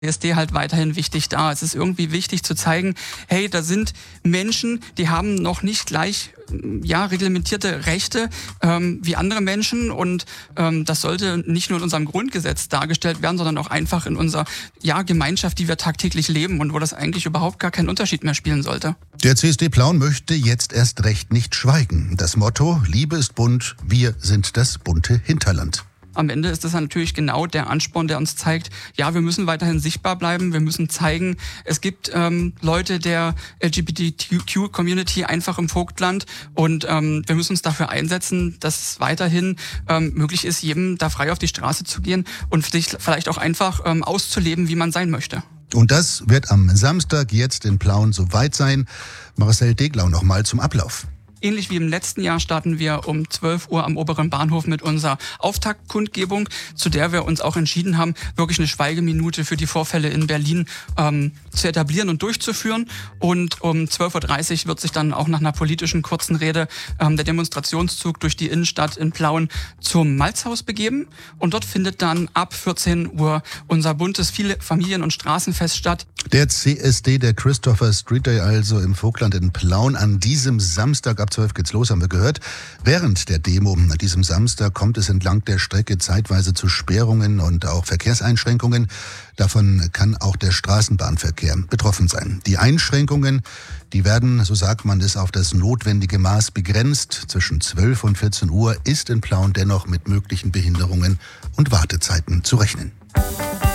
CSD halt weiterhin wichtig da. Es ist irgendwie wichtig zu zeigen, hey, da sind Menschen, die haben noch nicht gleich reglementierte Rechte wie andere Menschen und das sollte nicht nur in unserem Grundgesetz dargestellt werden, sondern auch einfach in unserer Gemeinschaft, die wir tagtäglich leben und wo das eigentlich überhaupt gar keinen Unterschied mehr spielen sollte. Der CSD Plauen möchte jetzt erst recht nicht schweigen. Das Motto: Liebe ist bunt, wir sind das bunte Hinterland. Am Ende ist das natürlich genau der Ansporn, der uns zeigt, ja, wir müssen weiterhin sichtbar bleiben, wir müssen zeigen, es gibt Leute der LGBTQ-Community einfach im Vogtland und wir müssen uns dafür einsetzen, dass es weiterhin möglich ist, jedem da frei auf die Straße zu gehen und sich vielleicht auch einfach auszuleben, wie man sein möchte. Und das wird am Samstag jetzt in Plauen soweit sein. Marcel Deglau nochmal zum Ablauf. Ähnlich wie im letzten Jahr starten wir um 12 Uhr am Oberen Bahnhof mit unserer Auftaktkundgebung, zu der wir uns auch entschieden haben, wirklich eine Schweigeminute für die Vorfälle in Berlin zu etablieren und durchzuführen. Und um 12.30 Uhr wird sich dann auch nach einer politischen kurzen Rede der Demonstrationszug durch die Innenstadt in Plauen zum Malzhaus begeben. Und dort findet dann ab 14 Uhr unser buntes Familien- und Straßenfest statt. Der CSD, der Christopher Street Day, also im Vogtland in Plauen, an diesem Samstag ab 12 geht's los, haben wir gehört. Während der Demo an diesem Samstag kommt es entlang der Strecke zeitweise zu Sperrungen und auch Verkehrseinschränkungen. Davon kann auch der Straßenbahnverkehr betroffen sein. Die Einschränkungen, die werden, so sagt man es, auf das notwendige Maß begrenzt. Zwischen 12 und 14 Uhr ist in Plauen dennoch mit möglichen Behinderungen und Wartezeiten zu rechnen.